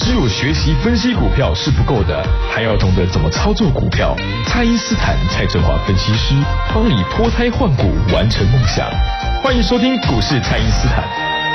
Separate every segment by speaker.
Speaker 1: 只有学习分析股票是不够的，还要懂得怎么操作股票。蔡因斯坦蔡正华分析师帮你脱胎换骨，完成梦想。欢迎收听股市蔡因斯坦。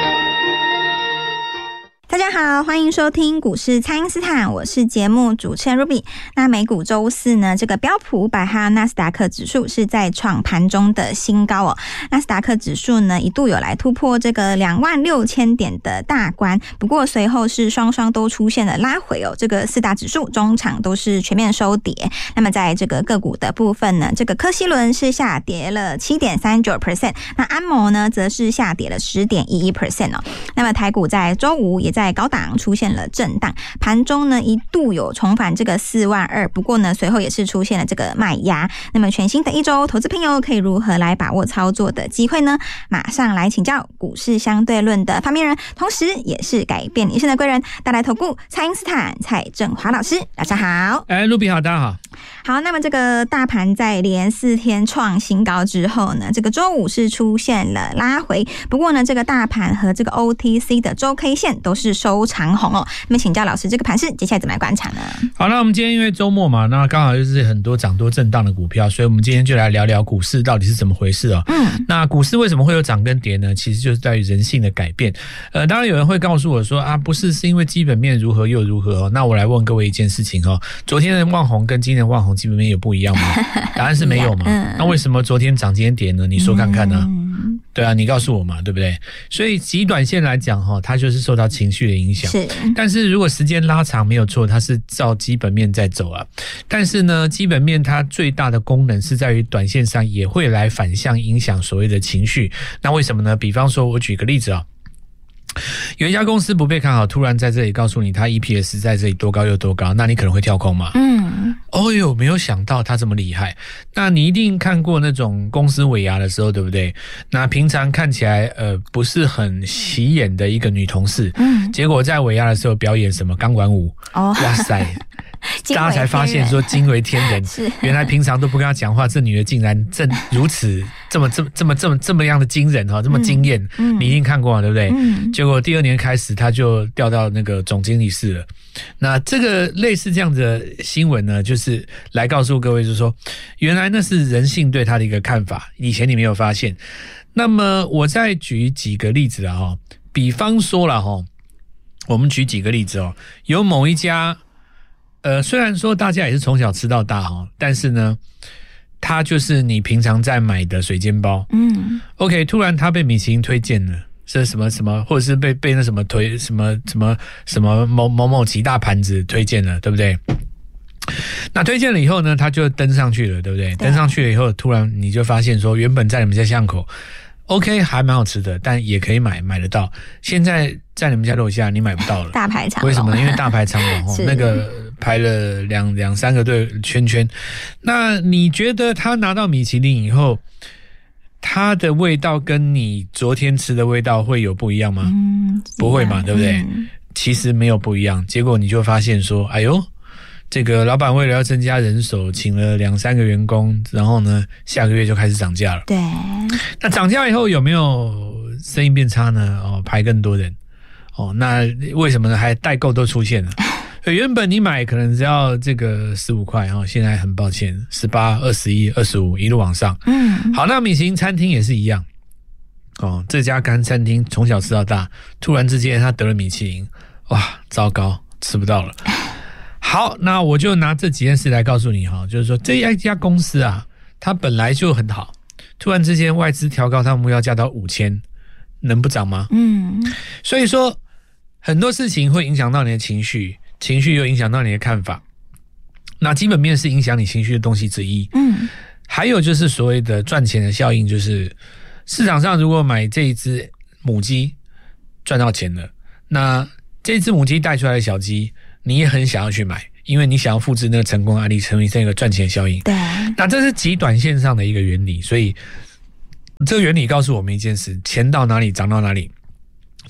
Speaker 2: 大家好，欢迎收听股市蔡因斯坦，我是节目主持人 Ruby。那美股周四呢，这个标普500和纳斯达克指数是在创盘中的新高哦。纳斯达克指数呢一度有来突破这个26000点的大关，不过随后是双双都出现了拉回哦。这个四大指数中场都是全面收跌。那么在这个个股的部分呢，这个科希伦是下跌了 7.39%， 那安谋呢则是下跌了 10.11% 哦。那么台股在周五也在高档出现了震荡，盘中呢一度有重返这个42000，不过呢随后也是出现了这个卖压。那么全新的一周，投资朋友可以如何来把握操作的机会呢？马上来请教股市相对论的发明人，同时也是改变你一生的贵人，大来投顾蔡因斯坦蔡正华老师，大家好。
Speaker 3: Ruby 好，大家好。
Speaker 2: 好，那么这个大盘在连4天创新高之后呢，这个周五是出现了拉回，不过呢这个大盘和这个 OTC 的周 K 线都是收长红哦。那么请教老师，这个盘势接下来怎么来观察呢？
Speaker 3: 好，那我们今天因为周末嘛，那刚好就是很多涨多震荡的股票，所以我们今天就来聊聊股市到底是怎么回事哦。那股市为什么会有涨跟跌呢？其实就是在于人性的改变。当然有人会告诉我说啊，不是，是因为基本面如何又如何哦。那我来问各位一件事情哦，昨天的旺宏跟今天的旺宏基本面有不一样吗？答案是没有嘛。那为什么昨天涨今天跌呢？你说看看呢？对啊，你告诉我嘛，对不对？所以极短线来讲它就是受到情绪的影响。是，但是如果时间拉长，没有错，它是照基本面在走啊。但是呢，基本面它最大的功能是在于短线上也会来反向影响所谓的情绪。那为什么呢？比方说我举个例子啊。有一家公司不被看好，突然在这里告诉你它 EPS 在这里多高又多高，那你可能会跳空嘛。哦哟，没有想到它这么厉害。那你一定看过那种公司尾牙的时候，对不对？那平常看起来不是很起眼的一个女同事，结果在尾牙的时候表演什么钢管舞，哇塞！大家才发现说惊为天人，原来平常都不跟他讲话，这女的竟然如此这么样的惊人这么惊艳，你一定看过对不对？结果第2年开始，他就调到那个总经理室了。那这个类似这样子的新闻呢，就是来告诉各位，就是说，原来那是人性对他的一个看法，以前你没有发现。那么我再举几个例子啦比方说啦我们举几个例子有某一家。虽然说大家也是从小吃到大但是呢，它就是你平常在买的水煎包。OK， 突然它被米其林推荐了，是什么什么，或者是被那什么推什么某几大盘子推荐了，对不对？那推荐了以后呢，它就登上去了，对不对？登上去了以后，突然你就发现说，原本在你们家巷口 OK 还蛮好吃的，但也可以买得到。现在在你们家楼下你买不到了，
Speaker 2: 大排长龙。
Speaker 3: 为什么呢？因为大排长龙那个排了两三个队圈圈。那你觉得他拿到米其林以后，它的味道跟你昨天吃的味道会有不一样吗？不会嘛，对不对？其实没有不一样。结果你就发现说，哎呦，这个老板为了要增加人手，请了2-3个员工，然后呢，下个月就开始涨价了。对，那涨价以后有没有生意变差呢？排更多人。那为什么呢？还代购都出现了。原本你买可能只要这个15块，现在很抱歉18、21、25一路往上。好，那米其林餐厅也是一样。这家干餐厅从小吃到大，突然之间他得了米其林，哇，糟糕，吃不到了。好，那我就拿这几件事来告诉你就是说这一家公司啊，它本来就很好，突然之间外资调高它目标价到5000，能不涨吗？所以说很多事情会影响到你的情绪，情绪又影响到你的看法。那基本面是影响你情绪的东西之一。还有就是所谓的赚钱的效应，就是市场上如果买这一只母鸡赚到钱了，那这只母鸡带出来的小鸡你也很想要去买，因为你想要复制那个成功案例，成为这个赚钱效应。对，那这是极短线上的一个原理。所以这个原理告诉我们一件事，钱到哪里涨到哪里，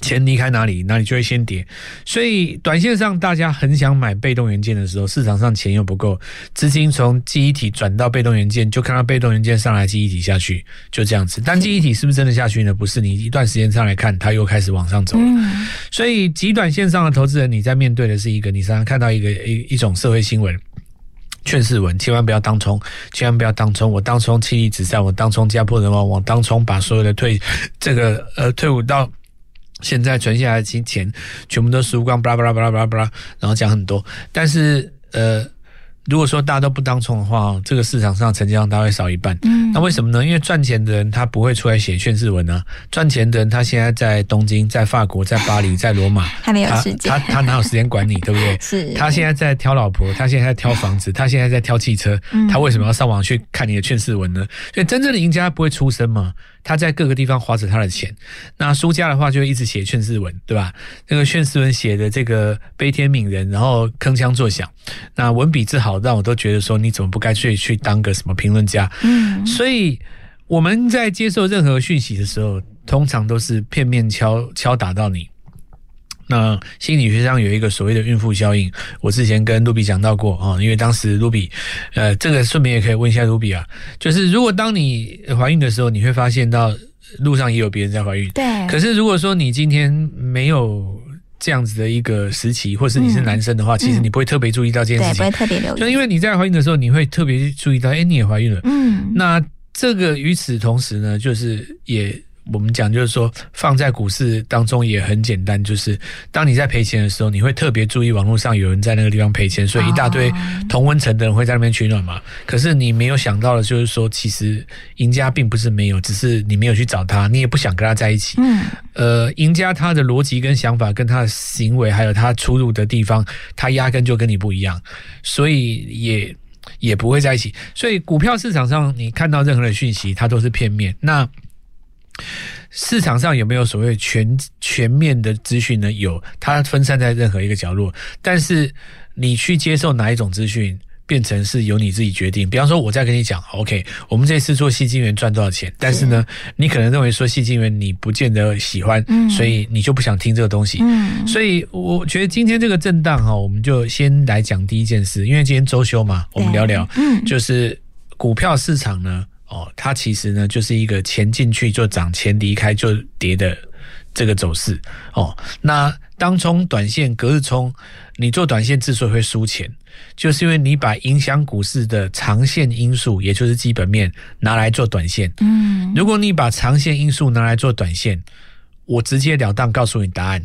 Speaker 3: 钱离开哪里就会先跌，所以短线上大家很想买被动元件的时候，市场上钱又不够，资金从记忆体转到被动元件，就看到被动元件上来，记忆体下去，就这样子。但记忆体是不是真的下去呢？不是，你一段时间上来看，它又开始往上走了。所以极短线上的投资人，你在面对的是一个，你常常看到一种社会新闻。劝世文，千万不要当冲，千万不要当冲。我当冲妻离子散，我当冲家破人亡，我当冲把所有的退伍到现在存下来的钱全部都输光，巴拉巴拉巴拉巴拉巴拉，然后讲很多。但是如果说大家都不当冲的话，这个市场上成交量大概会少一半。那为什么呢？因为赚钱的人他不会出来写劝世文啊，赚钱的人他现在在东京、在法国、在巴黎、在罗马，
Speaker 2: 他没有时间，
Speaker 3: 他哪有时间管你，对不对？
Speaker 2: 是，
Speaker 3: 他现在在挑老婆，他现在在挑房子，他现在在挑汽车，他为什么要上网去看你的劝世文呢？所以真正的赢家不会出声嘛，他在各个地方花着他的钱。那输家的话就会一直写劝世文，对吧？那个劝世文写的这个悲天悯人，然后铿锵作响，那文笔之好，让我都觉得说你怎么不该去当个什么评论家？所以我们在接受任何讯息的时候，通常都是片面敲打到你。那心理学上有一个所谓的孕妇效应，我之前跟 Ruby 讲到过啊，因为当时 Ruby，这个顺便也可以问一下 Ruby 啊，就是如果当你怀孕的时候，你会发现到路上也有别人在怀孕，
Speaker 2: 对。
Speaker 3: 可是如果说你今天没有这样子的一个时期，或是你是男生的话，其实你不会特别注意到这件事情，
Speaker 2: 对，不会特别留意。
Speaker 3: 就因为你在怀孕的时候，你会特别注意到，你也怀孕了。那这个与此同时呢，就是我们讲就是说放在股市当中也很简单，就是当你在赔钱的时候，你会特别注意网络上有人在那个地方赔钱，所以一大堆同温层的人会在那边取暖嘛。可是你没有想到的就是说，其实赢家并不是没有，只是你没有去找他，你也不想跟他在一起。赢家他的逻辑跟想法跟他的行为还有他出入的地方，他压根就跟你不一样，所以也不会在一起。所以股票市场上你看到任何的讯息，它都是片面。那市场上有没有所谓全面的资讯呢？有，它分散在任何一个角落，但是你去接受哪一种资讯，变成是由你自己决定。比方说我在跟你讲 OK， 我们这次做矽晶圆赚多少钱，但是呢你可能认为说矽晶圆你不见得喜欢，所以你就不想听这个东西。所以我觉得今天这个震荡我们就先来讲第一件事，因为今天周休嘛，我们聊聊就是股票市场呢它其实呢就是一个钱进去就涨，钱离开就跌的这个走势那当冲、短线、隔日冲，你做短线之所以会输钱，就是因为你把影响股市的长线因素，也就是基本面拿来做短线。如果你把长线因素拿来做短线，我直截了当告诉你答案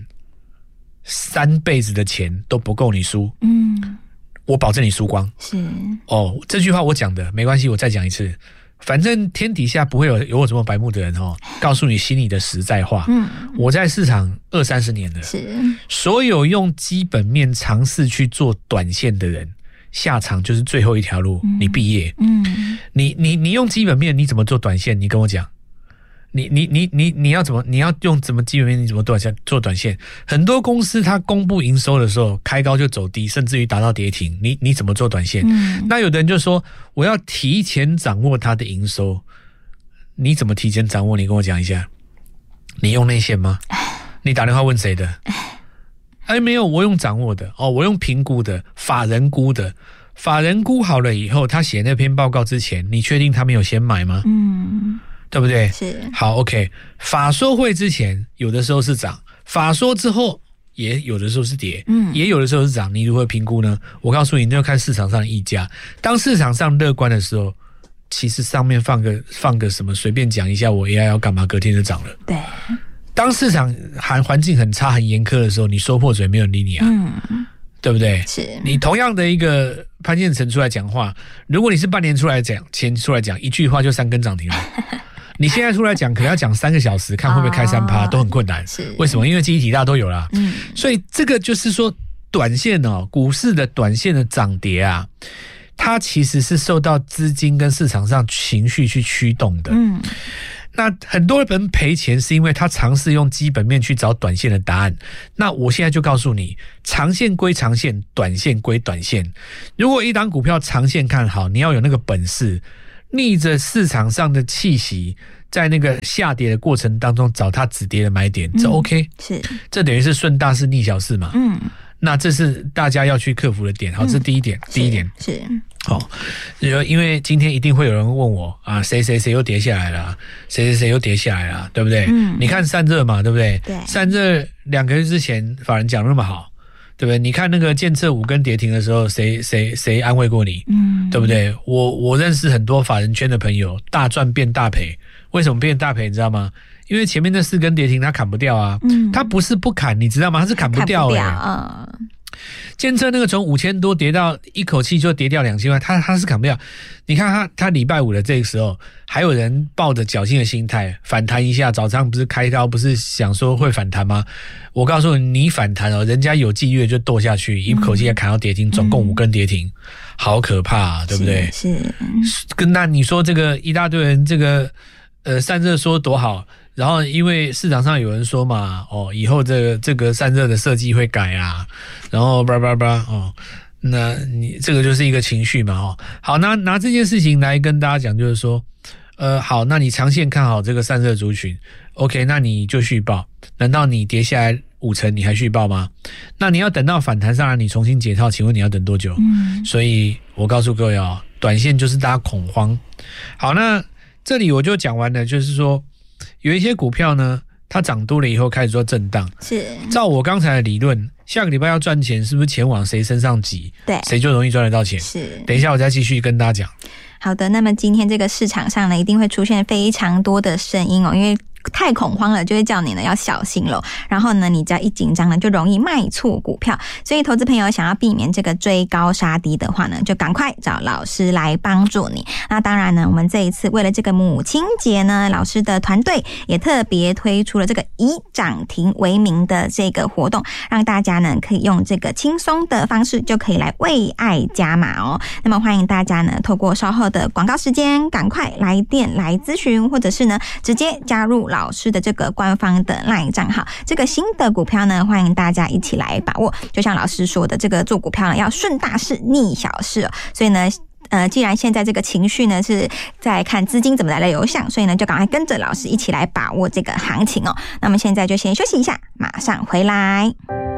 Speaker 3: ，3辈子的钱都不够你输。我保证你输光。是这句话我讲的没关系，我再讲一次。反正天底下不会有我这么白目的人告诉你心里的实在话。我在市场20-30年了，是所有用基本面尝试去做短线的人，下场就是最后一条路，你毕业。你用基本面你怎么做短线？你跟我讲。你要用怎么基本面？你怎么做短线？很多公司它公布营收的时候，开高就走低，甚至于达到跌停。你怎么做短线？那有的人就说我要提前掌握它的营收，你怎么提前掌握？你跟我讲一下。你用内线吗？你打电话问谁的？没有，我用掌握的我用评估的，法人估的。法人估好了以后，他写那篇报告之前，你确定他没有先买吗？对不对？是。好 ，OK。法说会之前有的时候是涨，法说之后也有的时候是跌，也有的时候是涨。你如何评估呢？我告诉你，那要看市场上的溢价。当市场上乐观的时候，其实上面放个什么，随便讲一下我 AI 要干嘛，隔天就涨了。对。当市场环境很差、很严苛的时候，你说破嘴没有人理你啊。对不对？是。你同样的一个潘建成出来讲话，如果你是半年前出来讲，一句话就3根涨停了。你现在出来讲，可能要讲3个小时，看会不会开3%，都很困难。是。为什么？因为记忆体大家都有啦。所以这个就是说，短线股市的短线的涨跌啊，它其实是受到资金跟市场上情绪去驱动的。那很多人赔钱是因为他尝试用基本面去找短线的答案。那我现在就告诉你，长线归长线，短线归短线。如果一档股票长线看好，你要有那个本事， 逆着市场上的气息，在那个下跌的过程当中找它止跌的买点，这 OK，
Speaker 2: 是，
Speaker 3: 这等于是顺大势逆小势嘛。那这是大家要去克服的点。好，这是第一点。
Speaker 2: 是。
Speaker 3: 好，因为今天一定会有人问我啊，谁又跌下来了，谁又跌下来了，对不对？你看散热嘛，对不对？
Speaker 2: 对。
Speaker 3: 散热2个月之前法人讲那么好，对不对？你看那个建测5根跌停的时候，谁安慰过你？对不对？我认识很多法人圈的朋友，大赚变大赔。为什么变大赔？你知道吗？因为前面那4根跌停他砍不掉啊，他不是不砍，你知道吗？他是砍不掉监测那个从5000多跌到一口气就跌掉2000万，他是砍不掉。你看他礼拜五的这个时候，还有人抱着侥幸的心态反弹一下，早上不是开高，不是想说会反弹吗？我告诉你反弹哦，人家有季月就剁下去，一口气要砍到跌停，总共5根跌停，好可怕啊，对不对？
Speaker 2: 是。
Speaker 3: 那你说这个一大堆人这个散热说多好。然后因为市场上有人说嘛，以后这个散热的设计会改啊，然后那你这个就是一个情绪嘛，好，拿这件事情来跟大家讲，就是说，好，那你长线看好这个散热族群 ，OK， 那你就续报，难道你跌下来50%你还续报吗？那你要等到反弹上来你重新解套，请问你要等多久？所以我告诉各位短线就是大家恐慌。好，那这里我就讲完了，就是说。有一些股票呢，它涨多了以后开始做震荡。是，照我刚才的理论，下个礼拜要赚钱，是不是钱往谁身上挤，对，谁就容易赚得到钱？是。等一下我再继续跟大家讲。
Speaker 2: 好的，那么今天这个市场上呢，一定会出现非常多的声音因为太恐慌了，就会叫你呢要小心了。然后呢，你只要一紧张呢，就容易卖错股票。所以投资朋友想要避免这个追高杀低的话呢，就赶快找老师来帮助你。那当然呢，我们这一次为了这个母亲节呢，老师的团队也特别推出了这个以涨停为名的这个活动，让大家呢可以用这个轻松的方式就可以来为爱加码那么欢迎大家呢透过稍后的广告时间，赶快来电来咨询，或者是呢直接加入老师的这个官方的 LINE 账号。这个新的股票呢，欢迎大家一起来把握。就像老师说的，这个做股票呢要顺大势逆小势所以呢既然现在这个情绪呢是在看资金怎么来的流向，所以呢就赶快跟着老师一起来把握这个行情那么现在就先休息一下，马上回来。